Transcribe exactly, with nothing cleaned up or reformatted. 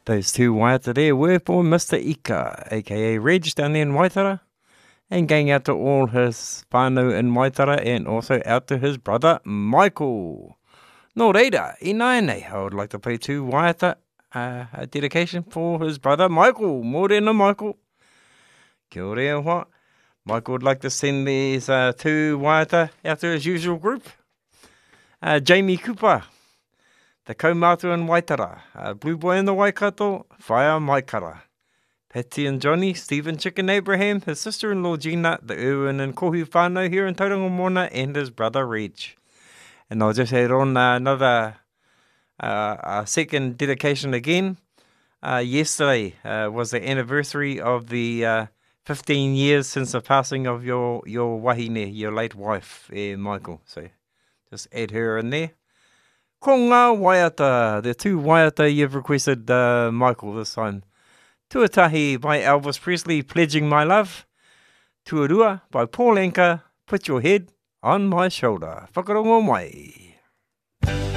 Those two waiata there were for Mister Ika, aka Reg, down there in Waitara, and going out to all his whānau in Waitara, and also out to his brother Michael. Nō reira, i nai nei, I would like to play two waiata, uh, a dedication for his brother Michael. Mōrena Michael. Kia ora hoa. Michael would like to send these uh, two waiata out to his usual group. Uh, Jamie Cooper, the kaumātua in Waitara, uh, Blue Boy in the Waikato, Whaia Maikara. Patty and Johnny, Stephen Chicken Abraham, his sister-in-law Gina, the Irwin and Kohu whānau here in Tauranga Moana, and his brother Reg. And I'll just add on uh, another uh, a second dedication again. Uh, yesterday uh, was the anniversary of the uh, fifteen years since the passing of your, your wahine, your late wife, eh, Michael. So just add her in there. Ko ngā waiata, the two waiata you've requested, uh, Michael, this time. Tuatahi by Elvis Presley, Pledging My Love. Tuarua by Paul Anka, Put Your Head on My Shoulder. Whakarongo mai.